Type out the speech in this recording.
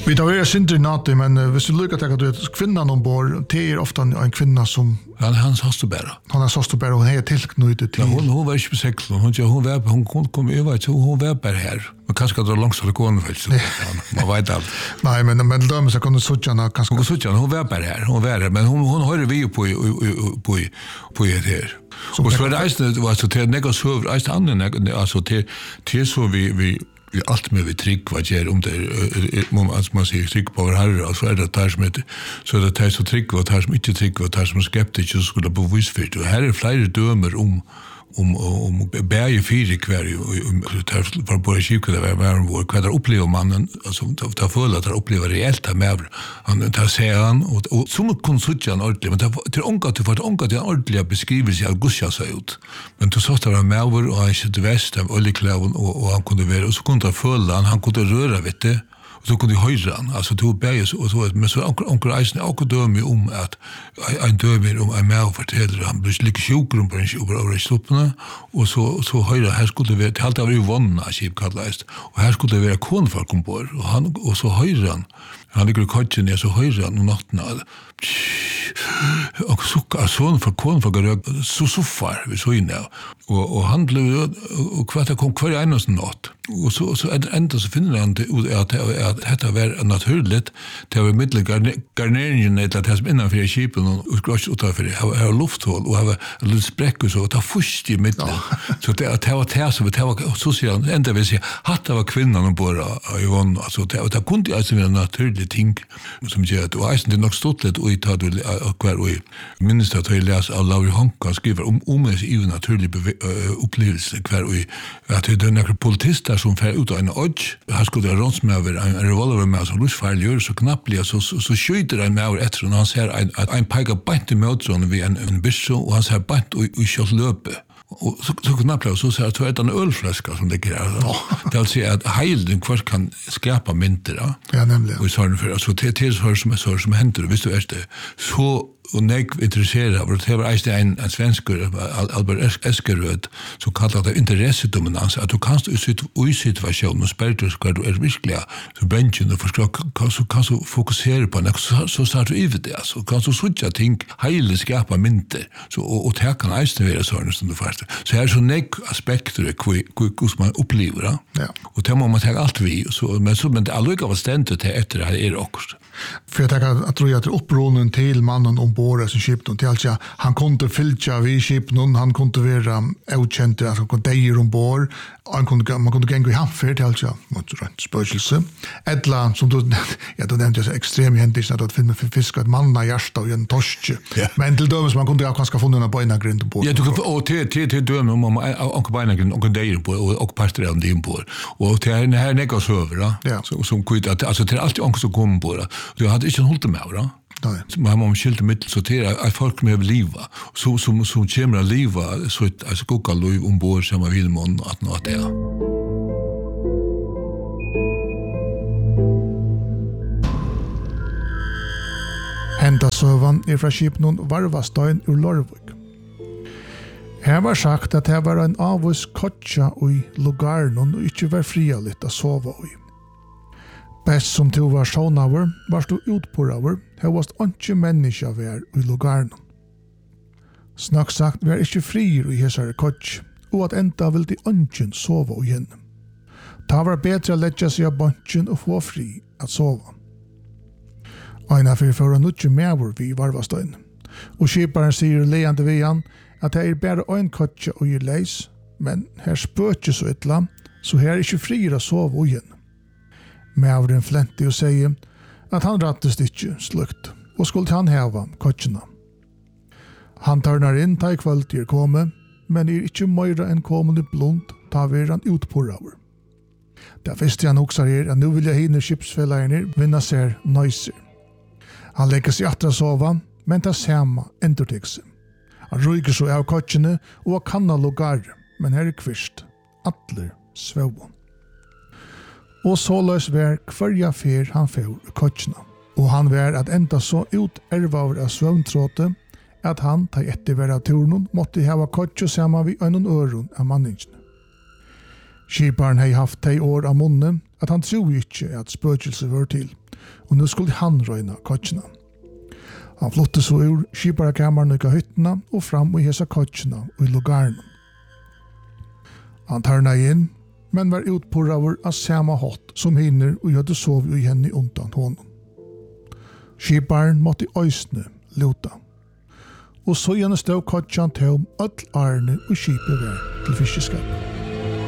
Vi tar ju synd i natt, men hvis du lyckas att du kvinnan ombord, det är ofta en kvinna som han sostobär. Han är sostobär och hon är tillknutet till. Ja, hon var inte på sexlon. Hon kom över hon var bara här. Man kanske dra långt så det går väl. Man vet allt. Nej, men då så kan du söka kanske. Hon var bara här. Hon var där, men hon har vi på det här. Och så det var så till något så är andra alltså till så vi allt med vi trygg vad ger om det man säger trygg på herre och så är det där som heter så det är så trygg och där som inte trygg och där som skeptisk så skulle bevisfört och här är flera dömer om berge fyra kvar för på skicka det var vår kvar upplever man alltså ta fulla att uppleva reellt med han tar sig han och som konsulten ordentligt men det är onkat för onkat en ordentlig beskrivelse av Gusja så ut men då så där med och jag sitter väst av oljeklaven och han kunde vara och så kunde fulla han kunde röra vet du så kunde höra han alltså tog berges och så men så onkel Eisen och dömer om att en dömer om en mer fortäller han blir lite sjukrum på över stopparna och så höra här skulle det helt av vonna skip kallast och här skulle det vara konfolk ombord och han och så höra han ligger i kotchen ner så höra han natten och så för konfolk så far vi så inne och han blev och kvart kom kvar en natt och så ändå så finner han att detta var naturligt det var middelgarneringen att det som innanför skipen och skrasch utanför det har lufthål och har lite spräck och så ta först i mitten så det var så det var socialt ända vill säga att det var kvinnan och bara i vann alltså det kunde alltså vara naturligt ting som gör att och Eisen det nog stått lite och ta du kvar och minst att jag läs av Lauri Honka skriver om en naturlig upplevelse kvar och att det är några politister som fär ut av en odds han skulle rons med över en revolver med som lusfall gör så knappt så skjuter han med efter och han ser en pika bant i motorn vid en bisch och han ser bant och kör löpe och så knappt så ser att det är en ölflaska som det gör det vill säga att hejden kvar kan skapa mynter ja nämligen och så för alltså till som händer visst du är det så och när intresserad av det var Einstein en svensk Albert Eskerud så kallar det intressedominans att du kan i situation och spärr ska du är verkligen så benchen och kan så fokusera på det så startar du över det så kan så switcha ting hela skapa mynter så och det kan Einstein vara så som det första så här så aspekter hur man upplever ja och det må man ta allt vi så men det aldrig av ständigt efter det här är också för jag tror att det upprånen till mannen ombord som skipet till alltså han kunde fylla vid skipet han kunde vara outkänd alltså kunde dejer ombord man kunde gänga i hamfärd alltså mot rätt spörselse ettla som då då nämnde jag extrem händelse att finna fisk att manna hjärta och en torsk men till dömes man kunde kanske få några böna grind på ja du kan och till döme om och böna grind och dejer på och pastor av dem på och till här nekas över så som kvitt att alltså till allt också kommer på det du hade inte hållit med va nej man måste skilt mitt så till att folk med liva så som kommer att liva så att alltså koka lov ombord som man vill man att nå det Henta sövan ifrån skipnon Varvastein ur Lorvik. Her var sagt at det var en avvis kotja i lugarnon og ikke var frialigt å sova i. Best som du var sjånaver, var du utpåraver, her var ikke menneska vær i lugarnon. Snakk sagt var ikke frier i hesare kotja, og at enda vil de ønsken sova i henne. Ta var bedre å letja seg av bønsken og få fri at sova. Eina fyrir for å nutje mever vi Varvastein. Og skiparen sier leande vi han at det er bare ein kotja og gir leis, men her spøkje så ytla, så her er ikke frier å sove igjen. Meveren flente og sier at han rattest ikke slukt, og skulle han heva kotjena. Han tørnar inn ta i kvöld til komme, men er ikke møyra enn kommende blond, ta vir han utpåraver. Da visste han også her at nu vil jeg hinne skipsfellegerne vinna ser nøyser. Han legger seg atra sova, men tar samme endurtekse. Han ryker så av kotjene og kanna lugar, men her er kvist. Atler svevån. Og så løs vær kvarja fer han fer i kotjene. Og han vær at enda så ut ervaver av svevntråte, at han, ta etter vær av turnen, måtte hava kotje sammen vid øyne øron av manningene. Skiparen hei haft 10 år av munne, at han tror ikke at spøkelse var til, og nu skulle han røyna kotsjena. Han flotte så ur skiparakammaren og hyttena og fram i hesa kotsjena og i lugaren. Han tarna inn, men var utporraver av samma hot som hinner og hadde sov i henne undan honom. Skiparen måtte i øysne luta. Og så gjerne stod kotsjan til öll arne og skipet var til fiskeskap.